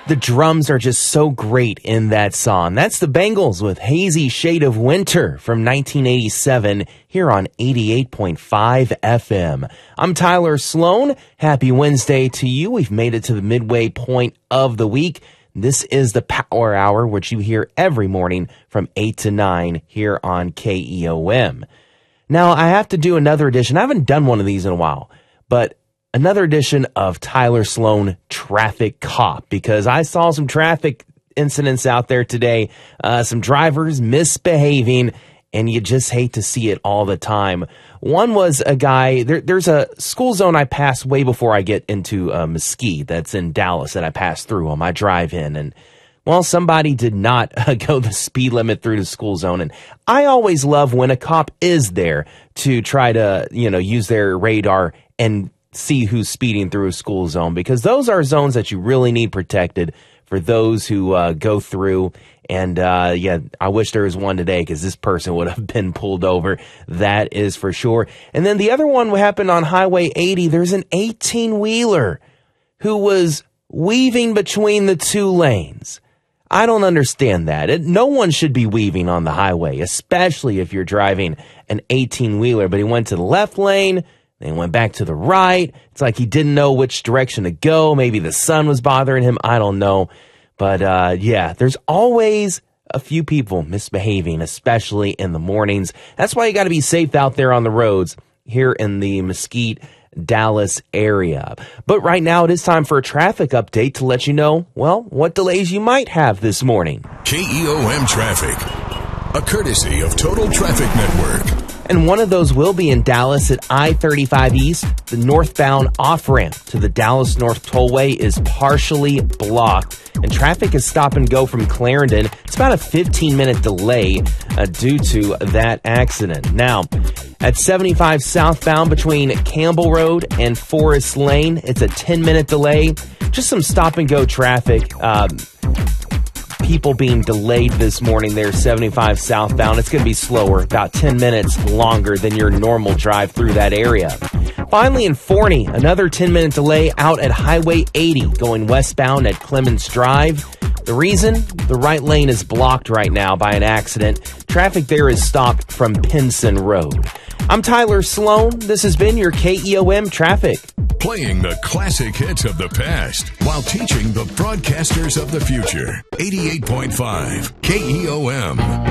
The drums are just so great in that song. That's the Bangles with Hazy Shade of Winter from 1987 here on 88.5 FM. I'm Tyler Sloan. Happy Wednesday to you. We've made it to the midway point of the week. This is the Power Hour, which you hear every morning from 8 to 9 here on KEOM. Now, I have to do another edition. I haven't done one of these in a while, but another edition of Tyler Sloan Traffic Cop, because I saw some traffic incidents out there today, some drivers misbehaving, and you just hate to see it all the time. One was a guy, there's a school zone I pass way before I get into Mesquite that's in Dallas that I pass through on my drive in, and well, somebody did not go the speed limit through the school zone. And I always love when a cop is there to try to, use their radar and see who's speeding through a school zone, because those are zones that you really need protected for those who go through. And I wish there was one today, because this person would have been pulled over. That is for sure. And then the other one happened on Highway 80. There's an 18-wheeler who was weaving between the two lanes. I don't understand that. No one should be weaving on the highway, especially if you're driving an 18-wheeler. But he went to the left lane, then went back to the right. It's like he didn't know which direction to go. Maybe the sun was bothering him. I don't know. But, there's always a few people misbehaving, especially in the mornings. That's why you got to be safe out there on the roads here in the Mesquite, Dallas area. But right now it is time for a traffic update to let you know, what delays you might have this morning. KEOM Traffic, a courtesy of Total Traffic Network. And one of those will be in Dallas at I-35 East. The northbound off-ramp to the Dallas North Tollway is partially blocked, and traffic is stop and go from Clarendon. It's about a 15-minute delay due to that accident. Now, at 75 southbound between Campbell Road and Forest Lane, it's a 10-minute delay. Just some stop and go traffic. People being delayed this morning there, 75 southbound. It's going to be slower, about 10 minutes longer than your normal drive through that area. Finally, in Forney, another 10-minute delay out at Highway 80 going westbound at Clemens Drive. The reason? The right lane is blocked right now by an accident. Traffic there is stopped from Pinson Road. I'm Tyler Sloan. This has been your KEOM Traffic. Playing the classic hits of the past while teaching the broadcasters of the future. 88.5 KEOM.